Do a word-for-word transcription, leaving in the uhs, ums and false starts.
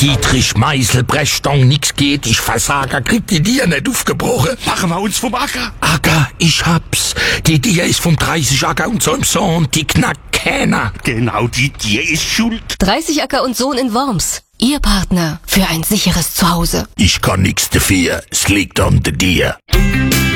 Dietrich Meißel, Brechstange, nix geht, ich Versager, krieg die Dier nicht aufgebrochen. Machen wir uns vom Acker. Acker, ich hab's. Die Dier ist vom dreißig Acker und seinem Sohn, die knackt keiner. Genau, die Dier ist schuld. dreißig Acker und Sohn in Worms. Ihr Partner für ein sicheres Zuhause. Ich kann nix dafür, es liegt an der Dier.